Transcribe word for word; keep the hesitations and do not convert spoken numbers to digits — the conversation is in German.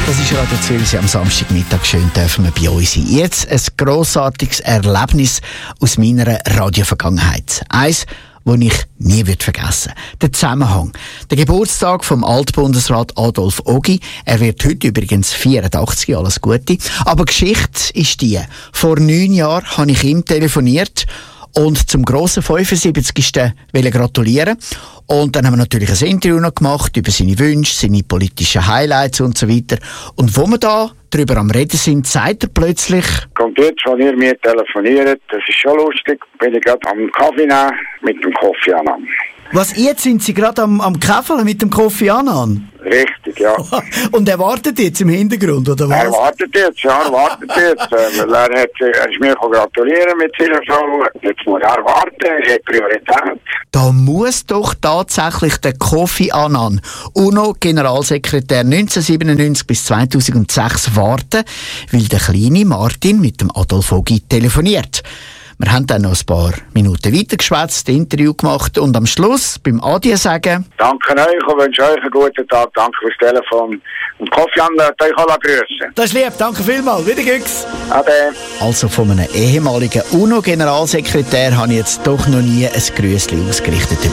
Das ist Radio Zürich am Samstagmittag. Schön dürfen wir bei uns sein. Jetzt ein grossartiges Erlebnis aus meiner Radio-Vergangenheit. Eins, das ich nie vergessen werde. Der Zusammenhang. Der Geburtstag vom Altbundesrat Adolf Ogi. Er wird heute übrigens vierundachtzig, alles Gute. Aber Geschichte ist die. Vor neun Jahren habe ich ihm telefoniert und zum grossen fünfundsiebzigsten wollte gratulieren. Und dann haben wir natürlich ein Interview noch gemacht über seine Wünsche, seine politischen Highlights und so weiter. Und wo wir da drüber am Reden sind, sagt er plötzlich: Kommt jetzt, wenn ihr mir telefoniert, das ist schon lustig, bin ich gerade am Kaffee nehmen mit dem Kofi Annan. Was, jetzt sind Sie gerade am, am Kaffee mit dem Kofi Annan? Richtig, ja. Und er wartet jetzt im Hintergrund, oder was? Er wartet jetzt, ja, er wartet jetzt. äh, weil er, hat, er ist mir gratulieren mit seiner Frau. Jetzt muss er warten, er hat Priorität. Da muss doch tatsächlich der Kofi Annan, UNO-Generalsekretär neunzehnhundertsiebenundneunzig bis zweitausendsechs, warten, weil der kleine Martin mit dem Adolf Ogi telefoniert. Wir haben dann noch ein paar Minuten weitergeschwätzt, Interview gemacht und am Schluss beim Adieu sagen: Danke euch und wünsche euch einen guten Tag. Danke fürs Telefon. Und Kofi Annan hat euch alle grüßen. Das ist lieb, danke vielmals. Wieder Glücks. Ade. Also von einem ehemaligen UNO-Generalsekretär habe ich jetzt doch noch nie ein Grüßchen ausgerichtet.